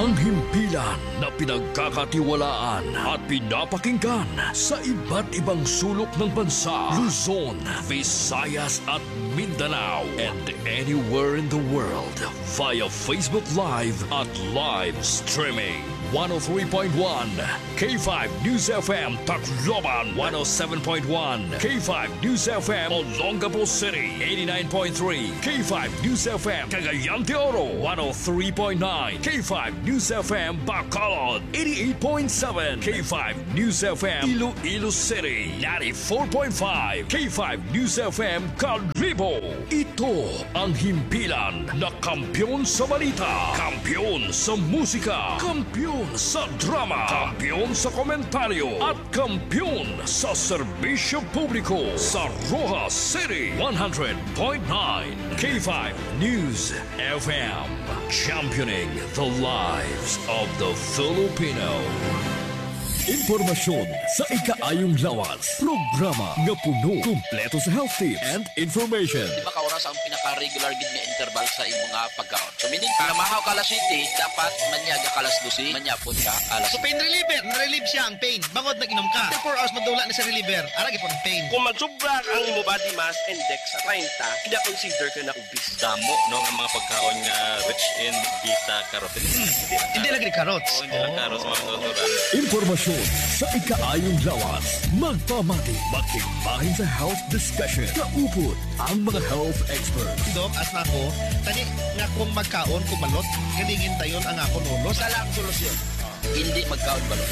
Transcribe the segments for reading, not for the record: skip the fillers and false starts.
Ang himpilan na pinagkakatiwalaan at pinapakinggan sa iba't ibang sulok ng bansa, Luzon, Visayas at Mindanao, and anywhere in the world via Facebook Live at live streaming. 103.1 K5 News FM Tacloban, 107.1 K5 News FM Olongapo City, 89.3 K5 News FM Cagayan de Oro, 103.9 K5 News FM Bacolod, 88.7 K5 News FM Iloilo City, 94.5 K5 News FM Calibo. Ito ang himpilan na kampiyon sa balita, kampiyon sa musika, kampiyon sa drama, kampiyon sa komentaryo at kampiyon sa serbisyo publiko sa Rojas City. 100.9 K5 News FM, championing the lives of the Filipino. Impormasyon sa ikaayong lawas. Programa nga puno, kumpleto sa health tips and information. Di ba kauras ang pinaka-regular gid nga interval sa imong nga pagkaon? So meaning, mahaw ka alas 7, dapat manyaga ka alas 12, manyapon ka alas 7. So pain reliever, na-relieve siya ang pain. Bangod nag-inom ka. After 4 hours madula na sa reliever, aragi po ang pain. Kung magsubra ang imo body mass index sa 30, ina-consider ka na obese. Damo, no, ang mga pagkaon nga rich in beta-carotene. Hindi lagi carrots. Oo, hindi lang carrots, mga natural. Informasyon sa ikaayong lawas. Magpamati, magtigbahin sa health discussion. Kaupod ang mga health experts. Dok, as na ako, tani nga kung magkaon, kumalot, galingin tayon ang ako nulos. Sala ang solusyon. Hindi magkaon balot.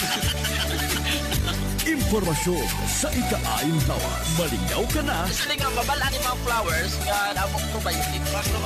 Impormasyon sa ikaayong lawas. Malinaw ka na. Kasi nga mabalaan yung mga flowers nga namong probiotic.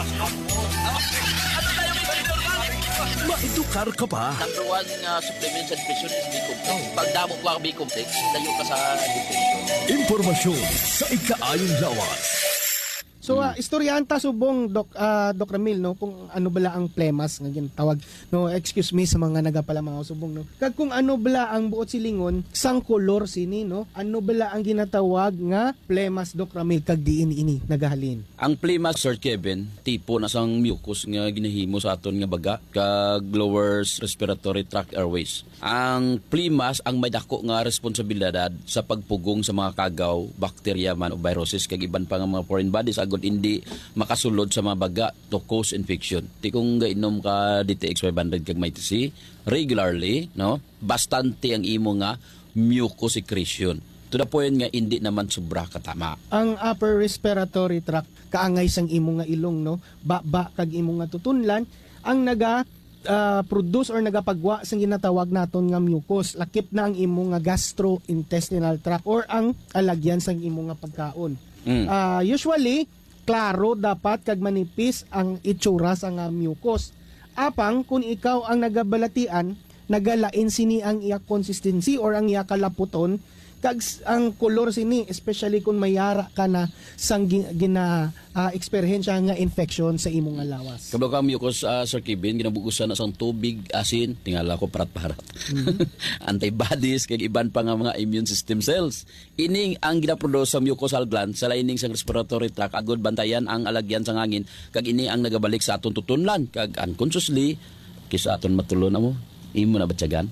Ano tayo Maedukar ka pa. Number 1 supplement sa nutrition is B-complex. Pag damo ko ang B-complex, layo ka sa nutrition. Impormasyon sa ikaayong lawas. So istoryanta subong Doc Ramil no kung ano bala ang plemas nga ginatawag no, excuse me sa mga nagapala mga subong no, kag kung ano bala ang buot silingon sang kolor sini no, ano bala ang ginatawag nga plemas, Doc Ramil, kag diin ini nagahalin. Ang plemas, Sir Kevin, tipo na sang mucus nga ginahimo sa aton nga baga kag lower respiratory tract airways. Ang plemas ang may dako nga responsibilidad sa pagpugong sa mga kagaw, bakterya man o viruses kag iban pa nga mga foreign bodies agud hindi makasulod sa mga baga to cause infection. Ti kung gainom ka DTX 500 kag may TC regularly, no, bastante ang imo nga mucus secretion. To the point nga hindi naman sobra katama. Ang upper respiratory tract kaangay sang imo nga ilong no, ba kag imo nga tutunlan ang naga produce or nagapagwa sang ginatawag naton nga mucus. Lakip na ang imo nga gastrointestinal tract or ang alagyan sang imo nga pagkaon. Usually klaro dapat kag manipis ang itsura sa nga mucus. Apang kung ikaw ang nagabalatian, nagalain sini ang iya consistency or ang iya kalaputon kag ang kolor sini, especially kung mayara ka na sang eksperyensya nga infection sa imong nga lawas. Kablo ka mucus, Sir Kevin, ginabugusan na sang tubig, asin, tingala ko parat-parat. Antibodies, kag iban pa nga mga immune system cells. Ining ang ginaproduce sa mucosal gland sa lining sa respiratory tract, agod bantayan ang alagyan sa hangin, kag ini ang nagabalik sa aton tutunlan, kag unconsciously, kisa aton matulo na mo. Imo na batyagan.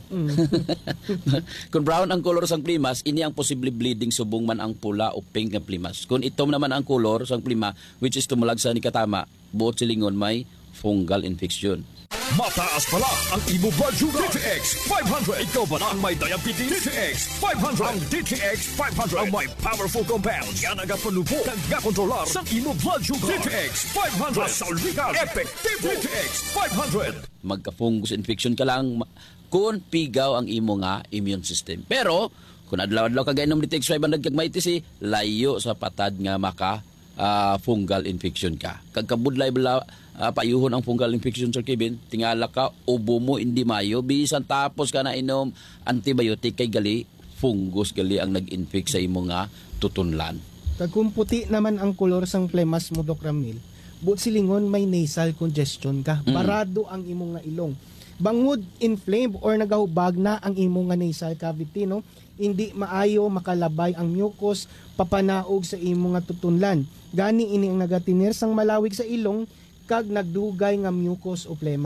Kung brown ang kolor sang plimas, ini ang posible bleeding subong man ang pula o pink nga plimas. Kung itom naman ang kolor sang plima, which is tumulag sa nikatama, buot silingon may fungal infection. Mataas pala ang imo blood sugar. DTX 500. Ikaw ba na ang may diabetes? DTX 500. Ang DTX 500 ang may powerful compounds yan nagapanupo kag gakontrolar sa imo blood sugar. DTX 500. Masaligan. Effective. DTX 500. Magka-fungus infection ka lang kung pigaw ang imo nga immune system. Pero kung adlaw-adlaw ka gainom DTX 500 kag may TC, layo sa patad nga maka fungal infection ka. Kag kabudlay bala payuhon ang fungal infection, Sir Kevin, tingala ka ubo mo hindi mayo, bisan tapos ka na inom antibiotic kay gali fungus gali ang nag-infect sa imo nga tutunlan. Kag kung puti naman ang kolor sang plemas mo, Doc Ramil, buot silingon may nasal congestion ka. Barado ang imong nga ilong. Bangod inflamed or nagahubag na ang imong nga nasal cavity, no? Hindi maayo makalabay ang mucus papanaog sa imong nga tutunlan. Gani ini ang nagatinir sang malawig sa ilong kag nagdugay nga mucus o plema.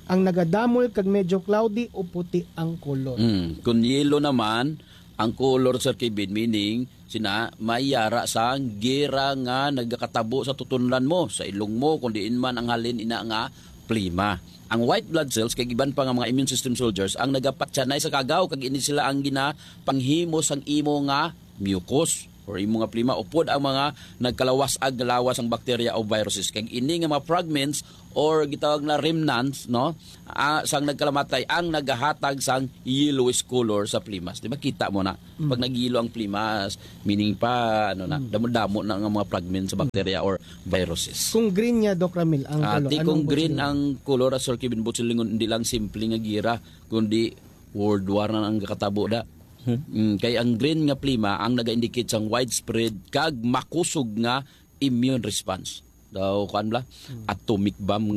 Ang nagadamol kag medyo cloudy o puti ang kolor. Kung yellow naman, ang color, Sir Kevin, meaning sina mayara sa gira nga nagakatabo sa tutunlan mo, sa ilong mo, kung diin man ang halin ina nga plima. Ang white blood cells, kay iban pa nga mga immune system soldiers, ang nagapatsanay sa kagaw, kag ini sila ang ginapanghimos ang imo nga mucus or imo nga plima, upod ang mga nagkalawas-ag-lawas ang bakterya o viruses. Kag ini nga mga fragments or gitawag na remnants, no, sang nagkalamatay ang nagahatag sang yellowish color sa plimas. Di ba kita mo na pag nagilo ang plimas, meaning pa ano na, damo-damo na nga mga fragments sa bakterya or viruses. Kung green niya, Doc Ramil, ang kolor. Ati anong kung green butsilin? ang color, Sir Kevin Butchilingon, hindi lang simple nga gira, kundi World War na ang kakatabo da. Kay ang green nga plima ang naga-indicate sang widespread kag makusog nga immune response. Daw kan bla atomic bomb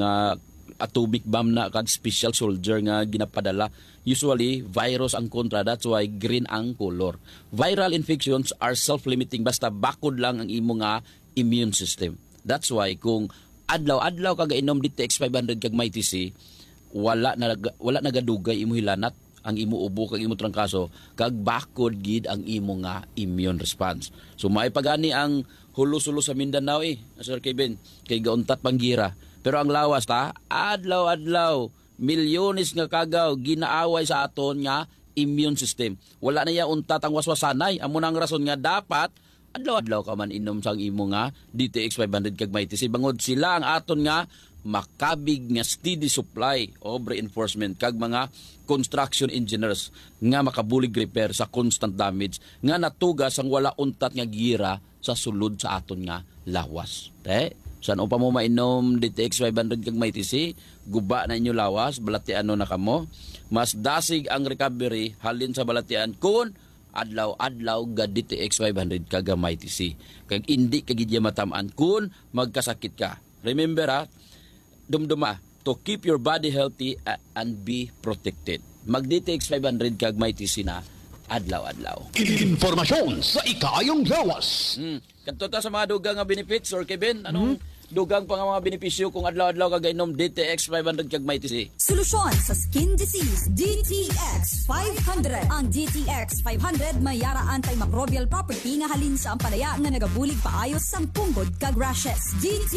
na kag special soldier nga ginapadala. Usually virus ang kontra, that's why green ang color. Viral infections are self-limiting basta bakod lang ang imo nga immune system. That's why kung adlaw-adlaw kag inom DTX 500 kag may TC, wala nagadugay imo hilanat ang imo ubo kag imo trangkaso kag bakod gid ang imo nga immune response. So maipagani ang hulo-sulo sa Mindanao Sir Kevin, kay gauntat panggira. Pero ang lawas ta, adlaw-adlaw milyones nga kagaw ginaaway sa aton nga immune system. Wala na ya untat ang waswasanay. Amo nang rason nga dapat adlaw-adlaw ka man inom sang imo nga DTX 500 kag may TC bangod sila ang aton nga makabig nga steady supply of reinforcement kag mga construction engineers nga makabulig repair sa constant damage nga natugas ang wala untat nga gira sa sulod sa aton nga lawas. Saan pa mo mainom DTX 500 kag may TC, guba na inyo lawas, balatian no na kamo. Mas dasig ang recovery halin sa balatian kun adlaw-adlaw ga DTX 500 kag may TC. Kag indi kagidya matamaan kun magkasakit ka. Remember dumduma to keep your body healthy and be protected. Mag DTX 500 kag may TC na adlaw-adlaw. Informasyon sa ikayong lawas. Kanto ta sa mga dugang nga benefits, Sir Kevin, anong dugang pa nga mga benepisyo kung adlaw-adlaw kag inom DTX 500 kag may TC? Solusyon sa skin disease, DTX 500. Ang DTX 500 may yara antimicrobial property nga halin sa ampalaya nga nagabulig paayos sang punggod kag rashes.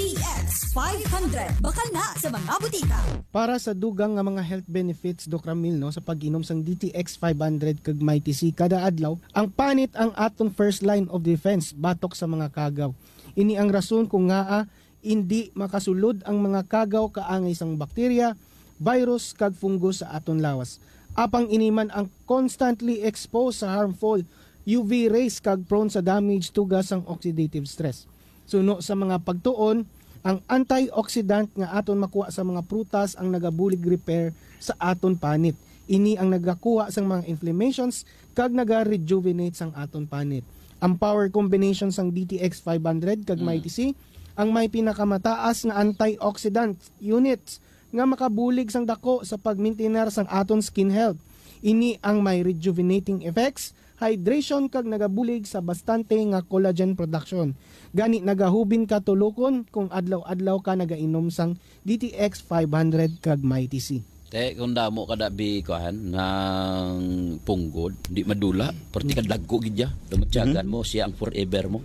DTX 500. Bakal na sa mga butika. Para sa dugang nga mga health benefits, Doc Ramil, no, sa pag-inom sang DTX 500 kag may TC kada adlaw, ang panit ang aton first line of defense batok sa mga kagaw. Ini ang rason kung nga hindi makasulod ang mga kagaw kaangay sang bakterya, virus kag fungus sa aton lawas. Apang iniman ang constantly exposed sa harmful UV rays kag prone sa damage tugas sang oxidative stress. Suno sa mga pagtuon, ang antioxidant nga aton makuha sa mga prutas ang nagabulig repair sa aton panit. Ini ang nagakuha sang mga inflammations kag naga-rejuvenate sang aton panit. Ang power combination sang DTX 500 kag may TC ang may pinakamataas nga antioxidant units nga makabulig sang dako sa pagmaintener sang aton skin health. Ini ang may rejuvenating effects, hydration kag nagabulig sa bastante nga collagen production. Gani nagahubin ka tulokon kung adlaw-adlaw ka nagainom sang DTX 500 kag may TC. Kung damo ka dabi kuhan ng punggod, di madula, perti ka dagko gidya, dumatyagan mo siya ang forever mo.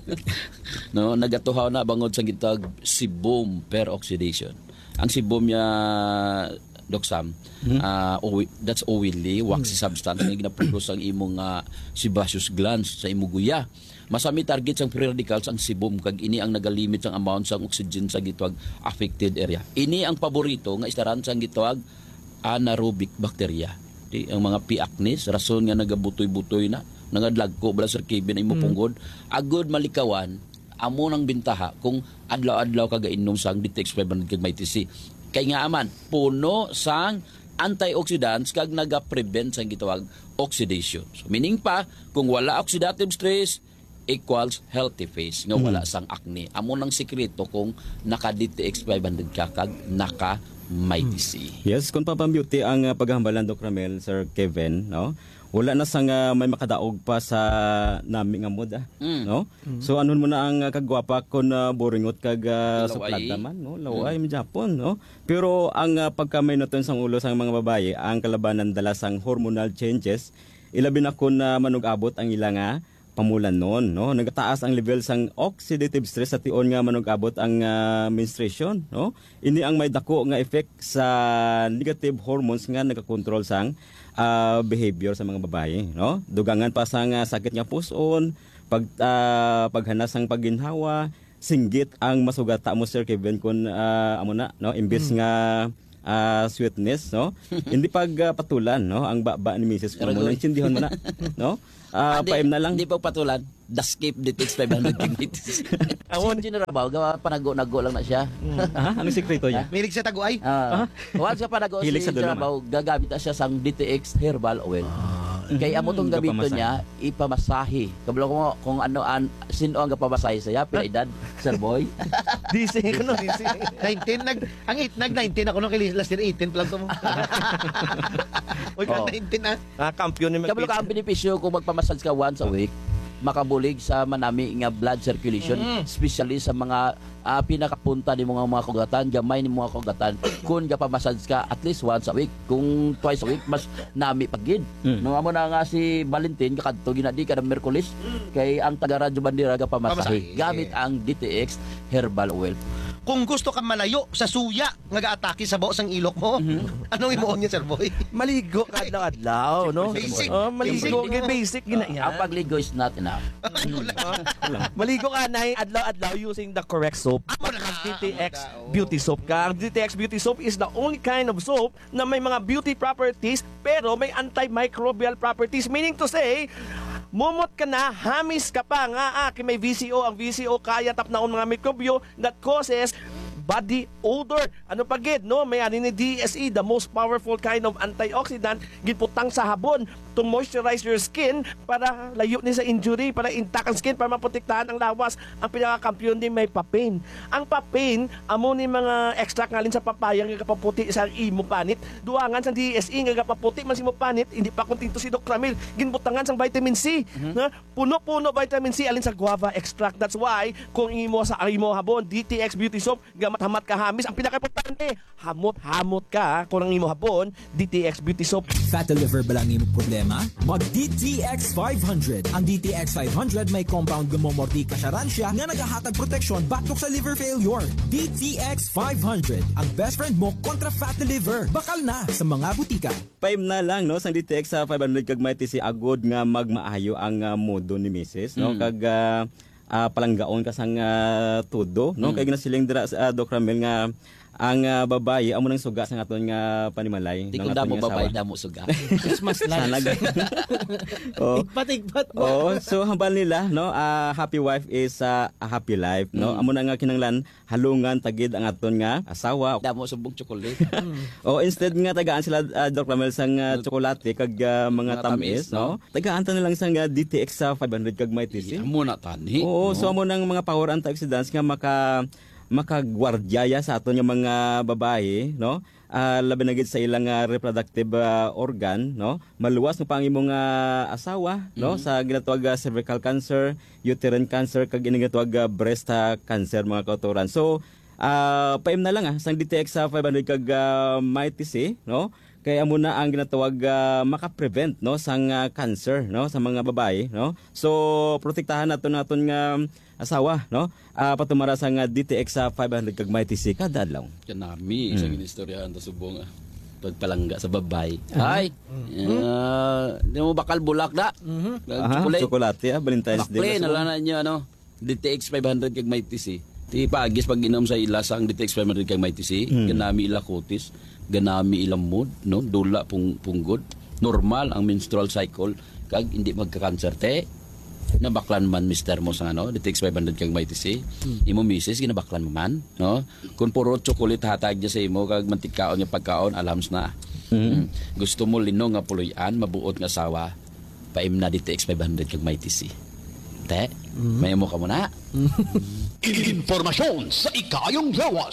No, nagatuhaw na bangod sa gitag sebum peroxidation. Ang sebum niya Doc Sam, that's oily, waxy substance nga ginaproduce ang imong sebaceous glands sa imong guya. Masami target sang free radicals ang sebum kag ini ang nagalimit sang amount sang oxygen sa gitwag affected area. Ini ang paborito nga istaran sang gitwag anaerobic bacteria. Di ang mga P. acnes rason nga nagabutoy-butoy na nangadlagko bala Sir Kevin imo punggod agud malikawan amo nang bintaha kung adlaw-adlaw ka gainom sang DTX 500 kag may TC. Kay nga aman puno sang antioxidants kag naga-prevent sang gitawag oxidation. So meaning pa kung wala oxidative stress equals healthy face nga wala sang acne. Amo nang sikreto kung naka DTX 500 ka kag naka Mighty C. Yes, kung papambeauty ang paghambalan Doc Ramel, Sir Kevin, no? Wala na sang may makadaog pa sa nami nga mood, no? So ano mo na ang kagwapa kon boringot kag suplad naman, no? Laway mi Japon, no? Pero ang pagkamay naton sang ulo sang mga babaye, ang kalabanan dala sang hormonal changes, ilabi na kon manug-abot ang ilang pamulan noon, no? Nagataas ang level sang oxidative stress sa tion nga manug-abot ang menstruation, no? Ini ang may dako nga effect sa negative hormones nga nagakontrol sang behavior sa mga babae, no? Dugangan pa sang sakit nga puson, paghanas sang pagginhawa, singgit ang masugata mo Sir Kevin kun amo na, no? Imbes nga sweetness, no? Hindi pagpatulan, no? Ang baba ni Mrs. Kung mo nang tsindihan mo na, no? Paim na lang. Hindi pagpatulan. Dascape DTX 500 gigabytes. Ang General Rabaw, gawa panago-nago lang na siya. Anong sekreto niya? Milig sa taguay. Once ka panago si Hilig sa General duluma. Rabaw, gagamit na siya sang DTX herbal oil. Kaya amo tong gamito Gapamasahe. niya, ipamasahe. Kabalo ko kung ano sino ang gapamasahe saya, pila edad, Sir Boy. DC ko no, DC. 19 nag 19 ako no kay last year 18 pa lang to mo. Oy, Oh. 19 na. Kampiyon ni Kabalo ka ang benepisyo kung magpamassage ka once a week, makabulig sa manami nga blood circulation, especially sa mga pinakapunta ni mga kugatan, gamay ni mga kugatan. Kung gapamassage ka at least once a week, kung twice a week, mas nami pagid. Nung amo na nga si Valentin, kakadto ginadi ka ng Merkulis, kay ang taga Radyo Bandera gapamasahe. Pamasahe. Gamit ang DTX herbal oil. Kung gusto ka malayo sa suya nga gaatake sa baos ang ilok mo, anong imuon niya Sir Boy? Maligo ka adlaw-adlaw, no? Basic. Maligo, Basic. basic Ang ginaya. pagligo is not enough. Maligo ka na adlaw-adlaw using the correct soap. Amo na Ang ka. DTX Beauty Soap ka. Ang DTX Beauty Soap is the only kind of soap na may mga beauty properties pero may antimicrobial properties. Meaning to say, mumot ka na, hamis ka pa nga may VCO. Ang VCO kaya tapnaon mga mikrobyo that causes body odor. Ano pagid, no? May ani ni DSE, the most powerful kind of antioxidant, giputang sa habon to moisturize your skin para layo ni sa injury, para intact ang skin, para maprotektahan ang lawas. Ang pinakakampiyon din may papain. Ang papain, amo ni mga extract ngalin sa papaya nga kapaputi sa imo panit. Duangan sa DSE nga kapaputi man si mo panit, hindi pa kuntinto si Doc Ramil. Ginbutangan sang vitamin C. Na puno-puno vitamin C alin sa guava extract. That's why kung imo sa imo habon, DTX Beauty Soap, hamat ka hamis, ang pinaka-importante, hamot ka kung ang imo habon, DTX Beauty Soap. Fatty liver ba lang imo problema? Mag DTX 500. Ang DTX 500 may compound gumomorti kasyaransya nga nagahatag proteksyon batok sa liver failure. DTX 500, ang best friend mo kontra fatty liver. Bakal na sa mga butika. Paim na lang, no? Sang DTX sa 500 kag may si agod nga magmaayo ang modo ni Mrs. No? Kag palanggaon ka sang tudo, no? Kay ginasiling dira sa Doc Ramel nga ang babaye amo nang suga sa aton nga panimalay. Di kung damo babae, damo suga. Christmas lights. Oh. Igpat-igpat. Oh, so hambal nila, no? Happy wife is a happy life, no? Amo na nga kinanglan halungan tagid ang aton nga asawa. Damo subong chocolate. Oh, instead nga tagaan sila Doc Ramel sang tsokolate kag mga tamis, no? Tagaan ta na lang sang DTX sa 500 kag may tisi. Amo na tani. Oo, so amo nang mga power antioxidants nga makagwardyaya sa aton nga mga babae, no? Labi na gid sa ilang reproductive organ, no? Maluwas no pang imong asawa, no? Sa ginatawag cervical cancer, uterine cancer kag ginatawag breast cancer mga kautoran. So, paim na lang sang DTX sa 500 kag mighty C, no? Kaya muna ang ginatawag maka-prevent, no, sang cancer, no, sa mga babae, no. So protektahan naton nga asawa, no. Patumara sang DTX sa 500 kag mighty C kada adlaw. Kanami isang inistoryahan ta subong pagpalangga sa babay. Ay. Di mo bakal bulak da. Chocolate. Chocolate, Valentine's Day. Bakle na lang niyo ano. DTX 500 kag mighty C. Ti paagis pag inom sa ila sang DTX 500 kag mighty C, ganami ila kutis, ganami ilang mood, no, dula punggod, normal ang menstrual cycle kag hindi magka-cancer te. Nabaklan man mister mo sa ano, DTX 500 kag mighty C. Imo misis ginabaklan mo man, no? Kung puro chocolate hatag niya sa imo kag mantikaon nga pagkaon, alams na. Gusto mo lino nga puloy-an, mabuot nga sawa, paim na DTX 500 kag mighty C. Te, may mo ka muna. Impormasyon sa ikayong lawas.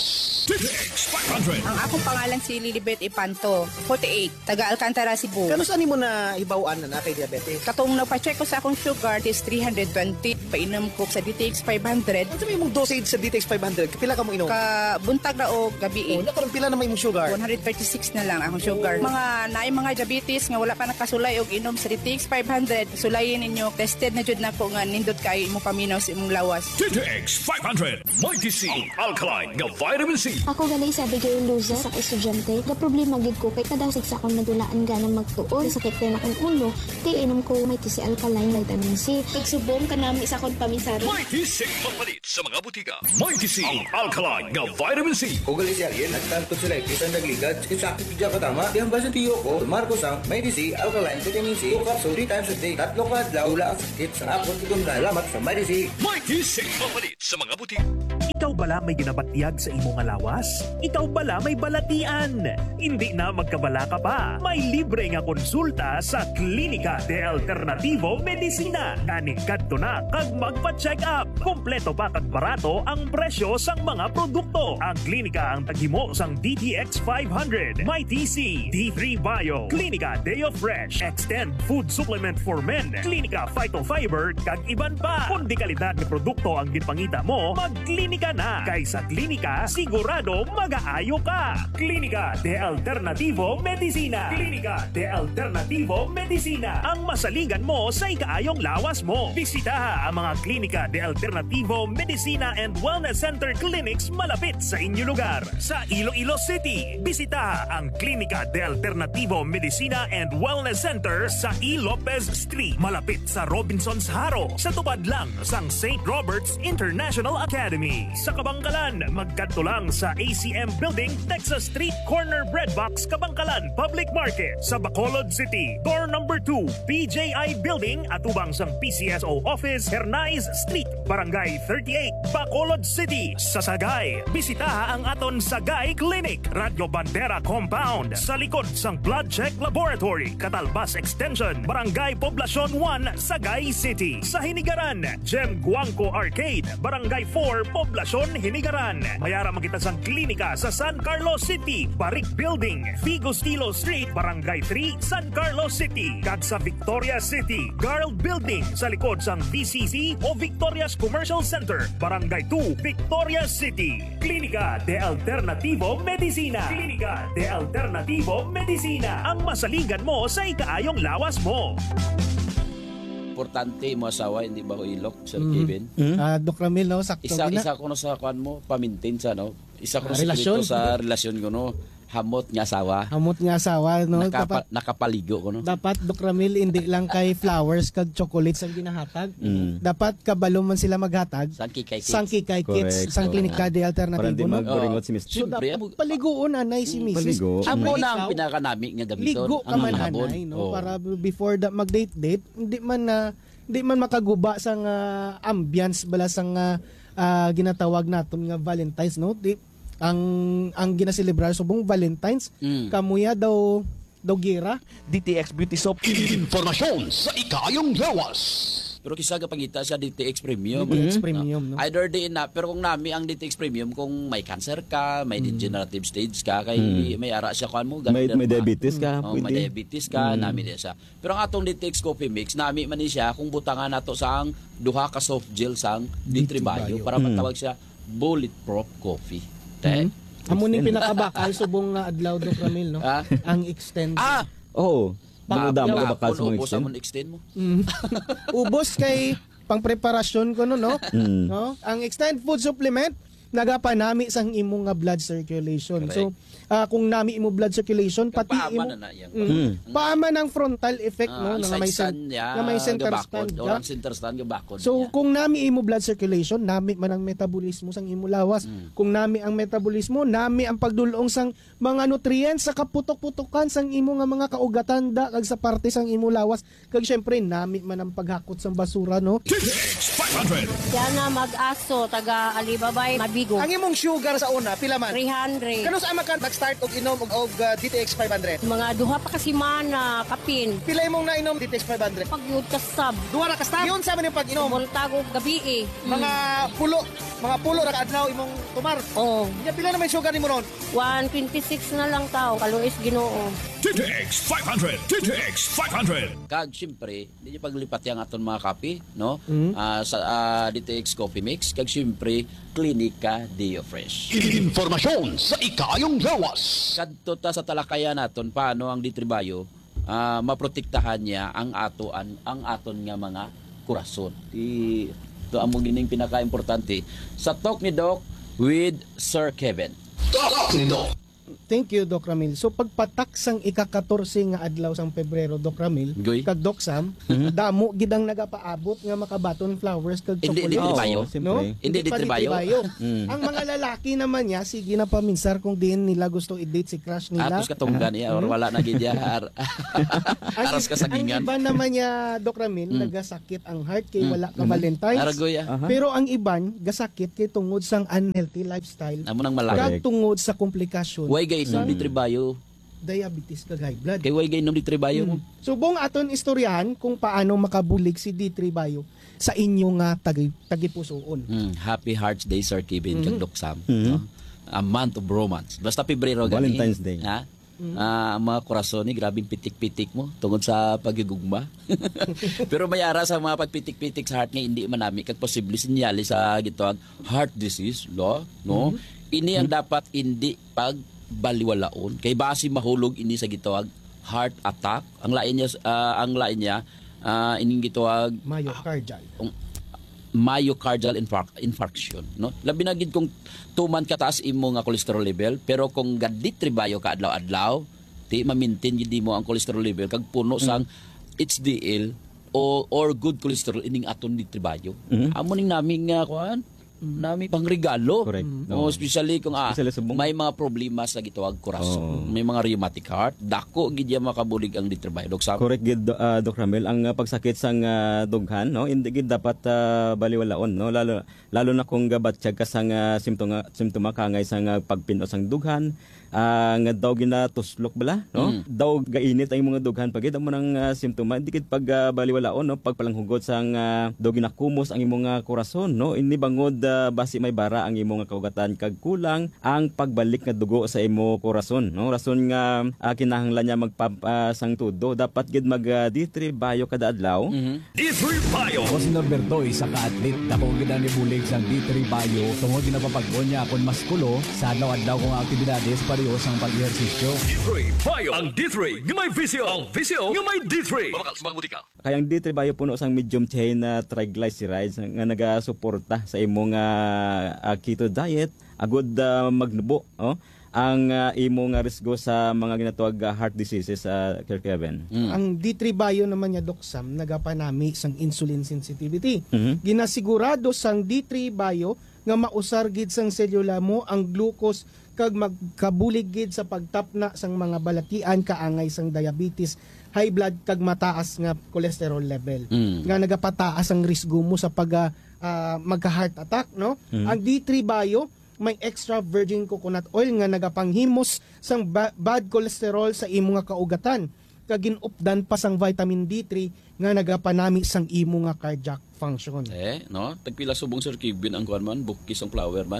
TTX 500. Ang akong pangalan si Lilibet Ipanto, 48, taga Alcantara, Cebu. Kano saan mo na ibawaan na kay diabetes? Katong nagpa-check ko sa akong sugar is 320. Painom ko sa DTX 500. Ano sabi mong dosage sa DTX 500? Kapila ka mo inom? Buntag na o gabi. Nakaroon pila na may mong sugar? 136 na lang akong sugar. Mga naay mga diabetes nga wala pa nakasulay og inom sa DTX 500, sulayin ninyo. Tested na jud nako nga nindot kay mo paminaw sa imong lawas. TTX 500. Mighty C. Alkaline nga vitamin C. Ako ganay sabi kayo loser sa estudyante. Na problema gid ko kay kada sa akong nadulaan ganang magtuon. Sakit kay na akong ulo. Di inom ko Mighty C Alkaline vitamin C. Pagsubong kanami sa akong paminsari. Mighty C. Mapalit sa mga butika. Mighty C. Alkaline nga vitamin C. Ugali siya yan at tanto sila isang nagligad. Sakit bigyan ka tama. Di ang basa tiyo ko. Marcos ang Mighty C Alkaline vitamin C. 2 capsule 3 times a day. 3 kadlaw wala ang sakit sa akong tigong nalamat sa Mighty C. Mighty C. Mapalit sa mga butika. Ikaw bala may ginabatyag sa imong lawas? Ikaw bala may balatian? Hindi na magkabala ka pa. May libre nga konsulta sa Klinika de Alternativo Medicina. Kani kadto na kag magpa-check up. Kompleto pa kag barato ang presyo sang mga produkto. Ang klinika ang taghimo sang DTX 500, Mighty C, D3 Bio, Klinika Deo Fresh, Extend Food Supplement for Men, Klinika Phytofiber kag iban pa. Kung di kalidad ng produkto ang ginpangita mo, magklinika na. Kay sa klinika, sigurado mag-aayo ka. Klinika de Alternativo Medicina. Klinika de Alternativo Medicina. Ang masaligan mo sa ikaayong lawas mo. Bisitaha ang mga Klinika de Alternativo Medicina and Wellness Center Clinics malapit sa inyong lugar. Sa Iloilo City, bisitaha ang Klinika de Alternativo Medicina and Wellness Center sa E. Lopez Street, malapit sa Robinson's Haro, sa tupad lang sang St. Robert's International Academy. Sa Kabangkalan, magkadto lang sa ACM Building, Texas Street, Corner Breadbox, Kabangkalan Public Market. Sa Bacolod City, door number 2, PJI Building, atubang sang PCSO Office, Hernais Street, Barangay 38, Bacolod City. Sa Sagay, bisitaha ang aton Sagay Clinic, Radio Bandera Compound, sa likod sang Blood Check Laboratory, Catalbas Extension, Barangay Poblacion 1, Sagay City. Sa Hinigaran, Gem Guangco Arcade, Barangay 4, Poblacion, Hinigaran. Mayara makita sang klinika sa San Carlos City, Barik Building, Figo Stilo Street, Barangay 3, San Carlos City. Kag sa Victoria City, Garld Building, sa likod sang VCC o Victoria's Commercial Center, Barangay 2, Victoria City. Klinika de Alternativo Medicina. Klinika de Alternativo Medicina. Ang masaligan mo sa ikaayong lawas mo. Importante mo asawa, hindi ba ko ilok, Sir Kevin? Doc Ramil, no? Sakto Isa ko no sa kwan mo, pamintain sa, no? Isa ko no relasyon. sa relasyon ko, no? Hamot nga asawa. Hamot nga asawa, no? Nakapaligo ko, no? Dapat, Doc Ramil, hindi lang kay flowers kag chocolates ang ginahatag. Dapat kabalo man sila maghatag. Sangkikay Kids. Sang Klinika de Alternativo. Para di magburingot si Mr. So, dapat paligoon anay si Mrs. Amo na ang pinakanamik nga gamiton. Ligo ka man anay, no? Para before mag-date, hindi man makaguba sang ambience bala sang ginatawag naton nga Valentine's, no? Ang ginaselebrar subong Valentine's, kamuya daw gira. DTX Beauty Soap. Informasyon sa ikayong lawas. Pero kisa ka pangita sa DTX Premium. DTX Premium, no? Either din na, pero kung nami ang DTX Premium, kung may cancer ka, may degenerative stage ka, kay may ara siya kan mo. May diabetes ka. May diabetes ka, nami din siya. Pero ang atong DTX Coffee Mix, nami man ni siya kung butangan nato sang duha ka soft gel sang D3 Bio para matawag siya bulletproof coffee. Amo ni pinakabakal subong adlaw do Ramil, no? Ang extend. Oo. Damo bakal sa mga extend mo. Ubos kay pangpreparasyon ko no? Ang extend food supplement nagapanami sang imong nga blood circulation. Correct. So kung nami imo blood circulation pati imo paama ng frontal effect no nga may center stand gabakod. So kung nami imo blood circulation nami man ang metabolismo sang imo lawas. Kung nami ang metabolismo nami ang pagdulong sang mga nutrients sa kaputok-putokan sang imo nga mga kaugatan kag sa parte sang imo lawas kag syempre nami man ang paghakot sang basura no. TTX 500. Yan na mag-aso taga Alibabay Vigo. Ang imong sugar sa una, pila man? 300. Kano sa mag-start og inom og DTX 500? Mga duha pa kasi mana, kapin. Pila imong nainom DTX 500? Pagyud ka sab. Duha ra ka stab. Yun sa man yung pag-inom. Voltago gabi eh. Mga pulo ra ka adlaw imong tumar. Oo. Ya pila naman sugar nimo ron? 126 na lang tao, kaluis Ginoo. DTX 500! DTX 500! Kag siyempre, hindi paglipat yang aton mga kape, no? Sa DTX Coffee Mix, kag siyempre Klinika Dio Fresh. Informasyon sa ikayong lawas. Kadto ta sa talakayan naton paano ang Ditribayo maprotektahan niya ang aton nga mga kurason. Ito among gining pinaka-importante sa talk ni Doc with Sir Kevin. Talk ni Doc. Thank you, Doc Ramil. So pagpatak sang ika-14 nga adlaw sang Pebrero, Doc Ramil, kag Doc Sam, damo gidang nagapaabot nga makabaton flowers kag chocolate. Hindi Tribayo. No? Hindi Tribayo. Ang mga lalaki naman niya, sige na paminsar kung din nila gusto i-date si crush nila. Atos katunggan niya or wala na gid aras ka sa gingan. Ang iba naman niya, Doc Ramil, nagasakit ang heart kay wala ka Valentine's. Aragoya. Pero ang iban gasakit kay tungod sang unhealthy lifestyle. Amo nang malaki. Kag tungod sa komplikasyon. Way gay inom di Tribayo. Diabetes kag high blood. Kay way gay inom di Tribayo. Subong aton istoryahan kung paano makabulig si D3 Bayo sa inyong tagipusoon. Happy Hearts Day, Sir Kevin, kag Doc Sam. No? A month of romance. Basta Pebrero gani. Valentine's Day. Ha? Ang mga korason ni grabing pitik-pitik mo tungod sa pagigugma. Pero may ara sa mga pagpitik-pitik sa heart nga hindi manami kag posible sinyali sa gitawag heart disease, no? Ini ang dapat hindi pagbaliwalaon kay base mahulog ini sa gitawag heart attack. Ang lain niya ining gitawag myocardial infarction, no? Labi na gid kung 2 month kataas imo nga cholesterol level, pero kung gadit Tribayo ka adlaw-adlaw, ti ma-maintain gid mo ang cholesterol level kag puno sang HDL or good cholesterol ining aton di Tribayo. Amo ning naming nga kuan nami pang regalo. Correct. Especially kung may mga problema sa gitawag korason. May mga rheumatic heart, dako gid ya makabulig ang Ditribayo. Doc Sam. Correct gid Doc Ramel, ang pagsakit sang dughan, no, hindi gid dapat baliwalaon, no, lalo na kung gabatsyag ka sang simptoma kangay sang pagpinos sang dughan, nga daw ginatuslok bala, no, daw gainit ang mga dughan pagid amo nang simptoma, hindi gid pag baliwalaon, no, pagpalanghugot sang daw ginakumos ang imong korason, no, ini bangod basi may bara ang imong kaugatan kag kulang ang pagbalik nga dugo sa imo korason, no, rason nga kinahanglan niya magpasang tudo, dapat gid mag D3 Bayo kada adlaw. D3 Bayo. Ako si Norberto, isa ka atlet. Dako gid ang nibulig sang D3 Bayo tungod ginapapaggon niya akon maskulo sa adlaw-adlaw kong aktibidades pareho sang pag-ehersisyo. D3 Bayo. Ang D3 nga may visyo. Ang visyo nga may D3. Kaya ang D3 Bayo puno sang medium chain triglycerides nga nagasuporta sa imong keto diet, agud magnubo, ang imong risgo sa mga ginatawag heart diseases, Sir Kevin. Ang D3 Bayo naman niya, Doc Sam, nagapanami sang insulin sensitivity. Ginasigurado sang D3 Bayo nga mausar gid sang selula mo ang glucose kag magkabulig gid sa pagtapna sang mga balatian kaangay sang diabetes, high blood kag mataas nga cholesterol level. Nga nagapataas ang risgo mo sa magka-heart attack, no? Ang D3 Bayo may extra virgin coconut oil nga nagapanghimos sang bad cholesterol sa imo nga kaugatan. Kag ginupdan pa sang vitamin D3 nga nagapanami sang imo nga cardiac function. No? Tagpila subong Sir Kevin ang kuan man, bukis ang flower man.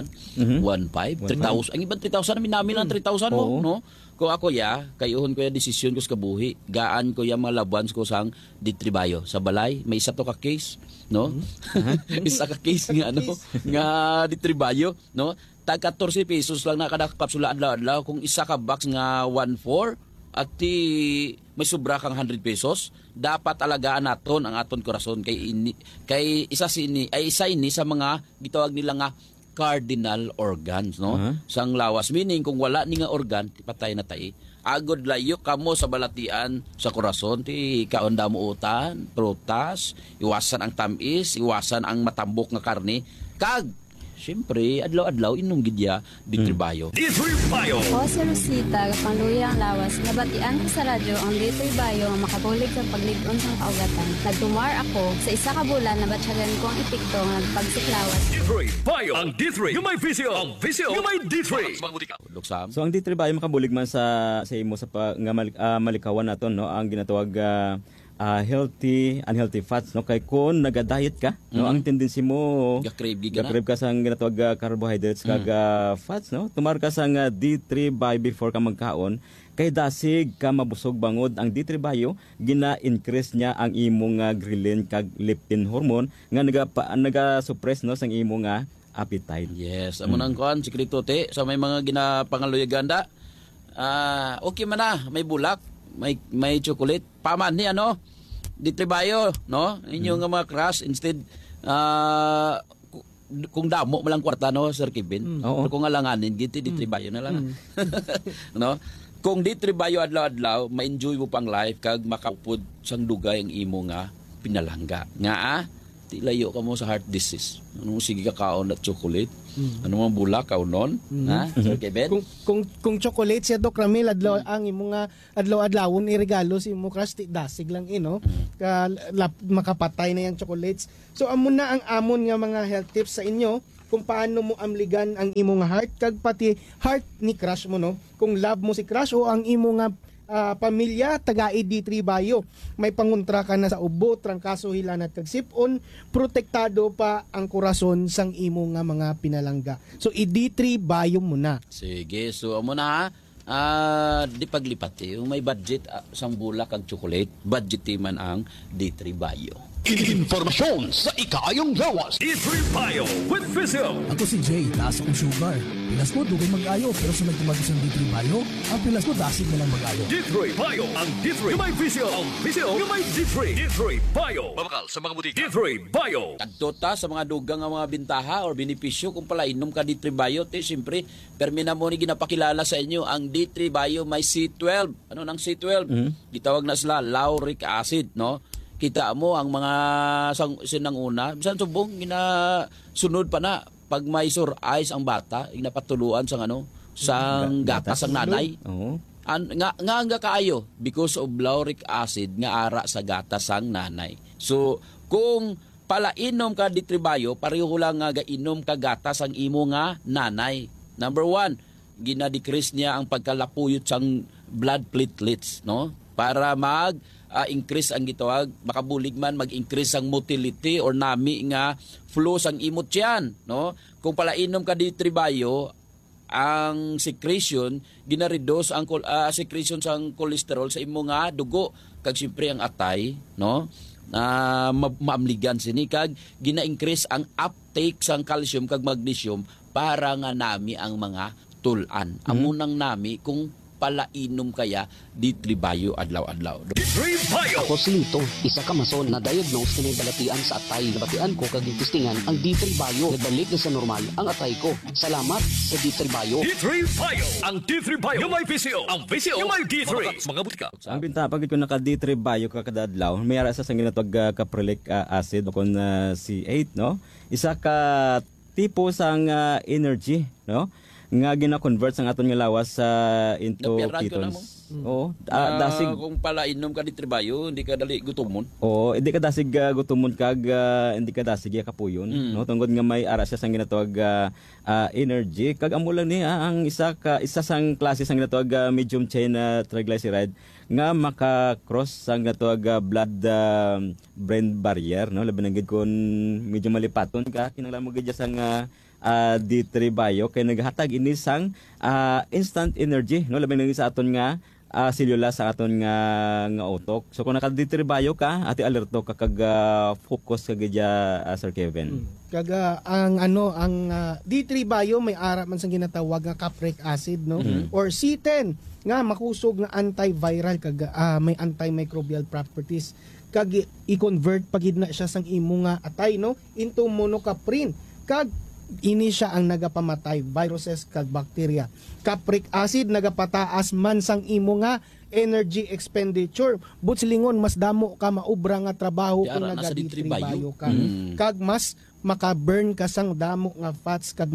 1.5, 3,000. Ang ibang 3,000 namin lang 3,000 mo, no? Kung ako kayuhon ko desisyon ko sa kabuhi. Gaan ko malabans ko sang D3 Bayo. Sa balay, may isa to ka case, no? Isa ka case nga nga D3 Bayo, no? Tag 14 pesos lang na kada kapsula adlaw-adlaw. Kung isa ka box nga 1.4 at may sobra kang 100 pesos, dapat alagaan naton ang aton korason kay isa ini sa mga gitawag nila nga cardinal organs, no? Sang lawas, meaning kung wala ni nga organ, patay na tayo. Agod layo kamo sa balatian sa korason, ti kaunda mo utan, prutas, iwasan ang tamis, iwasan ang matambok nga karne, kag Siyempre, adlaw-adlaw inom gidya D3 Bio. D3 Bio. O si Rosita, kapangluya ang lawas, nabatian ko sa radyo ang D3 Bio ang makabulig sa pagligon sa kaugatan. Nagtumar ako, sa isa ka bulan, nabatsyagan ko ang epekto ng pagsiklawas. D3 Bio. Ang D3 yung may visyo. Ang visyo yung may D3. So ang D3 Bio makabulig man sa imo sa malikawan naton, no, ang ginatawag unhealthy fats, no, kay kun naga-diet ka, no, ang tendency mo gakrave ka sa ginatawag carbohydrates kag fats, no, tumar ka sa D3 Bio before ka magkaon kay dasig ka mabusog bangod. Ang D3 Bio gina-increase niya ang imong ghrelin kag leptin hormone nga naga-suppress, no, sang imong appetite. Yes, amo nang kuan sikreto te sa may mga ginapangaluyaganda. Okay man na, may bulak, may chocolate, paman ni ano, D3 Bio, no? Inyo nga mga crush instead kung damo mo lang kwarta, no, Sir Kevin. Pero kung alanganin giti D3 Bio na lang. No? Kung D3 Bio adlaw-adlaw, ma-enjoy mo pang life kag makaupod sang dugay ang imo nga pinalangga. Nga di layo ka mo sa heart disease. Ano mo sige ka kaon at chocolate? Ano mo bulak kaunon? Ha? Sir Kevin? Kung chocolate siya Doc Ramil adlaw ang imo nga adlaw-adlawon iregalo si imo crush, dasig lang ino. Makapatay na yang chocolates. So amo na ang amon nga mga health tips sa inyo kung paano mo amligan ang imo nga heart kag pati heart ni crush mo, no. Kung love mo si crush o ang imo nga pamilya taga D3 Bio, may panguntra ka na sa ubo, trangkaso, hilanat kag sipon, protektado pa ang kurason sang imo nga mga pinalangga. So D3 Bio mo na. Sige, so amo na di paglipat yung may budget sang bulak kag chocolate, budget man ang D3 Bio. Informasyon sa ikayong lawas. D3 Bio with Visio. Ako si Jay, taas akong sugar. Pilas ko, dugay mag-ayo, pero sa nagtumagos ng D3 Bio, ang pilas ko, dasig na lang mag-ayo. D3 Bio. Ang D3 yung may Visio. Ang Visio yung may D3. D3 Bio. Babakal sa mga butika. D3 Bio. Tagtota sa mga dugang nga mga bintaha or benepisyo kung pala inom ka D3 Bio, siyempre, permina mo ni ginapakilala sa inyo ang D3 Bio may C12. Ano nang C12? Gitawag na sila lauric acid, no? Kita mo ang mga sinang una, bisan subong ginasunod pa na pag may sore eyes ang bata, ginapatuluan sang sang gatas ang nanay. Nga kaayo because of lauric acid nga ara sa gatas ang nanay. So kung palainom ka D3 Bio, pareho lang nga gainom ka gatas ang imo nga nanay. Number 1, gina-decrease niya ang pagkalapuyot sang blood platelets, no? Para increase ang gitawag, makabulig man mag-increase ang motility or nami nga flow sang imot yan, no? Kung palainom ka D3 Bio, ang secretion gina-reduce ang secretion sang cholesterol sa imo nga dugo kag siyempre ang atay, no? Maamligan sini kag gina-increase ang uptake sang calcium kag magnesium para nga nami ang mga tulan. Amunang nami kung palainom kaya D3 Bio adlaw-adlaw. D3 Bio. Ako si Lito, isa ka mason na diagnose na may balatian sa atay. Nabatian ko kag testingan ang D3 Bio. Nagbalik na sa normal ang atay ko. Salamat sa D3 Bio. D3 Bio. Ang D3 Bio yung may Visio. Ang Visio yung may D3. Mga butika. Ang binta pag ko naka D3 Bio kakadadlaw, may ara sa ginatawag caprylic acid o kon C8, no. Isa ka tipo sang energy, no, nga gina-convert sang aton nga lawas into ketones. Oo, dasig kung pala inom ka D3 Bio, hindi ka dali gutomon. Oo, hindi ka dasig gutomon kag hindi ka dasig kapuyon, no, tungod nga may ara siya sang ginatawag energy kag amo lang ni ang isa sang klase sang ginatawag medium chain triglyceride nga maka-cross sang ginatawag blood brain barrier, no, labi na gid kun medyo malipaton ka kinahanglan mo gid sang D3 Bio kay naghatag ini sang instant energy, no, labi na sa aton nga selula sa aton nga utok. So kung naka D3 Bio ka, ati alerto ka kag focus kag Sir Kevin. Kag ang D3 Bio may ara man sang ginatawag nga capric acid, no, or C10 nga makusog nga antiviral kag may antimicrobial properties kag i-convert pagid na siya sang imo nga atay, no, into monocaprin kag ini siya ang nagapamatay viruses kag bacteria. Capric acid nagapataas man sang imo nga energy expenditure. But silingon mas damo ka maubra nga trabaho kung naga D3 Bio ka. Kag mas maka-burn ka sang damo nga fats kag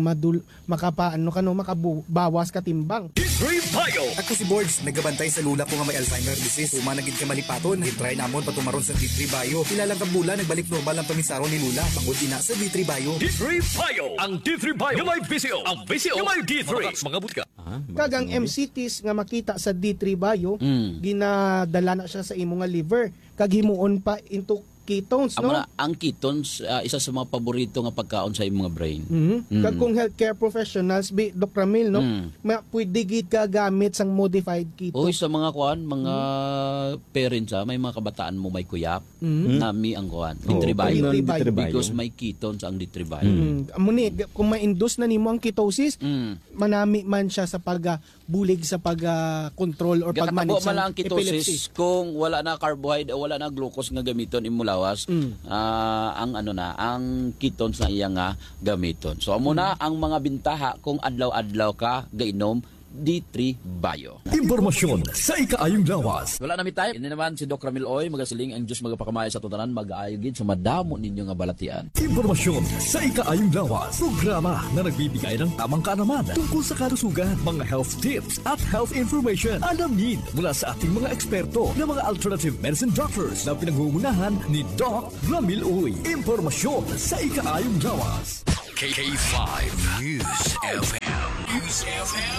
makabawas ka timbang. Ako si Borgs, nagabantay sa lula ko nga may Alzheimer disease. Umanagid ka malipaton, i-try namon patumaron sa D3 Bio. Kilalang kabula, nagbalik normal ang paminsaro ni Lula. Pangod na sa D3 Bio. D3 Bio! Ang D3 Bio yung may visio. Ang visio yung may D3. Mga butika. Kagang MCTs nga makita sa D3 Bio, ginadala na siya sa imo nga liver. Kag himuon pa into ketones, no? Ang ketones, isa sa mga paborito nga pagkaon sa imong brain. Kag kung healthcare professionals, Dr. Ramil, no? Pwede gid ka gamit sang modified keto. Oy, sa mga mga parents, may mga kabataan mo may kuyak, nami ang D3 Bio. Because may ketones ang D3 Bio. Amuni, kung ma-induce na nimo ang ketosis, manami man siya sa pagbulig sa pag-control or pag-manage sa epilepsy. ketosis kung wala na carbohydrate o wala na glucose nga gamiton imo lawas, ang ketones na iya nga gamiton. So amo na ang mga bintaha kung adlaw-adlaw ka gainom D3 Bio. Impormasyon sa ikaayong lawas. Wala na tayo. Ini naman si Doc Ramil Oy, magasiling ang Diyos magapakamay sa tutanan, mag-aayo gid sa madamo ninyo nga balatian. Impormasyon sa ikaayong lawas. Programa na nagbibigay ng tamang kaalaman tungkol sa kalusugan, mga health tips at health information. Alamin mula sa ating mga eksperto na mga alternative medicine doctors na pinangungunahan ni Doc Ramil Oy. Impormasyon sa ikaayong lawas. K5 News FM. News FM.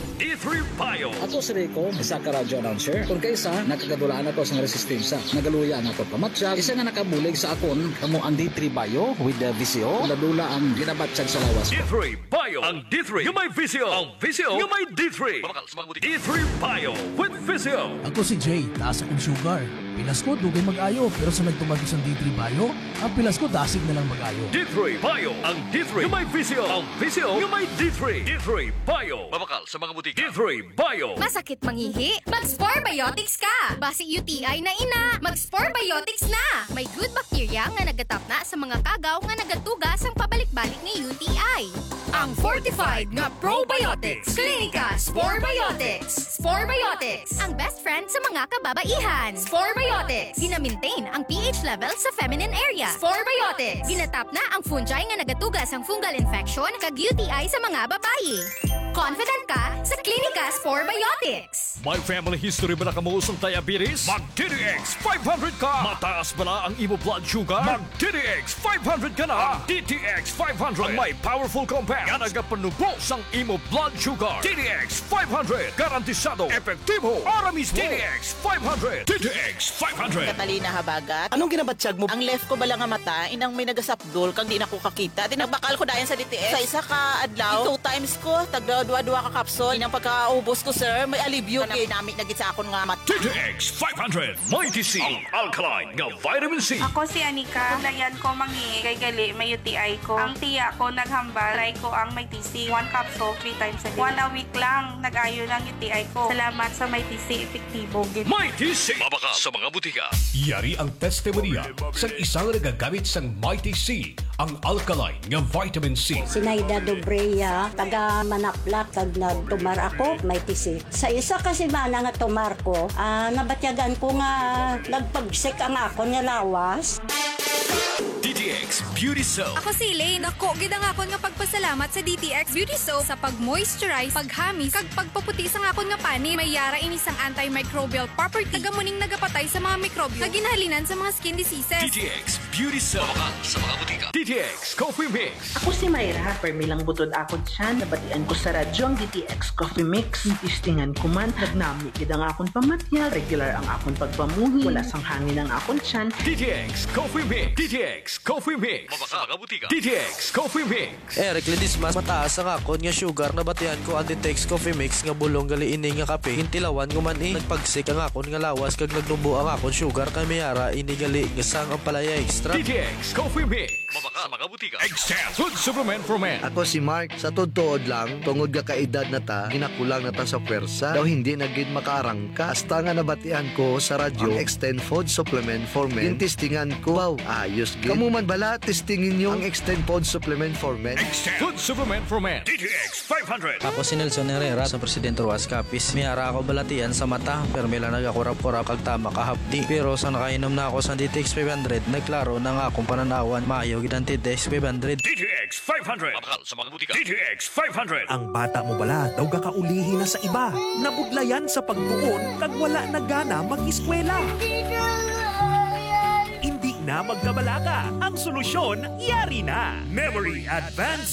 D3 Bio. Ako si Rico, isa ka radio announcer. Kung kaysa, nakagadulaan ako sa resistensya. Nagaluya na ako pamatsyag. Isa nga nakabulig sa akon, kamo ang D3 Bio with the VCO. Ladula ang ginabatsyag sa lawas. D3 Bio. Ang D3 yung may visio. Ang visio yung may D3. D3 Bio with visio. Ako si Jay, taas akong sugar. Pilas ko, dugay mag-ayo. Pero sa nagtumagos ang D3 Bio, ang pilas ko, dasig na lang mag-ayo. D3 Bio. Ang D3 yung may visio. Ang visio yung may D3. D3 Bio. Mabakal sa mga butika. D3 Bio. Masakit mangihi? Mag-Spore Biotics ka! Basi UTI na ina, mag-Spore Biotics na! May good bacteria nga nagatap na sa mga kagaw nga nagatugas ang pabalik-balik ni UTI. Ang fortified nga probiotics. Klinika Spore Biotics. Spore Biotics, ang best friend sa mga kababaihan. Spore Biotics, gina-maintain ang pH level sa feminine area. Spore Biotics, ginatap na ang fungi nga nagatugas ang fungal infection kag UTI sa mga babae. Confident ka sa Klinika Spore Biotics. May family history ba na kamuusong diabetes? Mag-DDX 500 ka! Mataas ba na ang imo blood sugar? Mag-DDX 500 ka na! Ang DDX 500 ang may powerful compounds nga nagapanubos ang imo blood sugar. DDX 500 garantisado, epektibo, para mismo. DDX 500. DDX 500. Catalina Habagat. Anong ginabatsyag mo? Ang left ko bala nga mata, inang may nagasapdol kang di na ko kakita. Tinagbakal ko dayan sa DTX. Sa isa ka adlaw, 2 times ko, tagdua-dua ka kapsol. Inang pagkaubos ko, sir, may alibyo. Kaya namit na sa akon nga mata. DDX 500. Mighty C. Ang alkaline nga vitamin C. Ako si Anika. Layan ko mangi kay gali may UTI ko. Ang tiya ko naghambal. Try ko ang may TC. 1 capsule 3 times a day. 1 a week lang nag-ayo ng UTI ko. Salamat sa may TC. Epektibo. Mighty C. Mabaka sa mga butika. Yari ang testimonya sa isang nagagamit sang Mighty C. Ang alkaline nga vitamin C. Sinaida Dobreya, taga Manaplak, tag nagtumar ako, may tisi. Sa isa kasi mana nga tumar ko, nabatyagan ko nga nagpagsik ang ako nga lawas. DTX Beauty Soap. Ako si Elaine. Dako, gidang akon nga pagpasalamat sa DTX Beauty Soap sa pag-moisturize, paghamis, kag pagpaputi sa akon nga pani. May yara ini sang antimicrobial property. Tagamuning nagapatay sa mga mikrobyo. Naginahalinan sa mga skin diseases. DTX Beauty Soap. Mabaka sa mga butika. DTX Coffee Mix. Ako si Mayra, permilang butod akon siya. Nabatian ko sa radyo ang DTX Coffee Mix. Istingan ko man, nagnami gidang akon pamatya. Regular ang akon pagpamuhi. Wala sang hangin ang akon siyan. DTX Coffee Mix. DTX Coffee Mix. Mabaka mga butika. DTX Coffee Mix. Eric Ledismas, mataas ang akon nga sugar na batian ko ang DTX Coffee Mix nga bulong gali ini nga kape. Hintilawan ko man nagpagsik ang akon nga lawas kag nagnubo ang akon sugar kay mayara ini gali nga sang ang palaya extra. DTX Coffee Mix. Mabaka sa mga butika. Extend Food Supplement for Men. Ako si Mark, sa totoo lang, tungod ka kaedad na ta, ginakulang na ta sa pwersa, daw hindi nagid makaarangka. Hasta nga nabatian ko sa radyo, ang Extend Food Supplement for Men, yung testingan ko, wow, ayos gid. Kamu man bala, testingin nyo ang Extend Food Supplement for Men. Food Supplement for Men. DTX 500. Ako si Nelson Herrera sa Presidente Ruas Capiz. Miyara ako balatian sa mata, pero mila nagakurap-kurap kag tama kahapdi. Pero sa nakainom na ako sa DTX 500, nagklaro na nga akong pananawan, maayaw gid ang DTX 500. DTX 500. Mabakal sa mga butika. DTX 500. Ang bata mo bala daw gakaulihi na sa iba. Nabudlayan sa pagtuon kag wala na gana mag-eskwela. Hindi na magkabalaka. Ang solusyon, yari na. Memory Advanced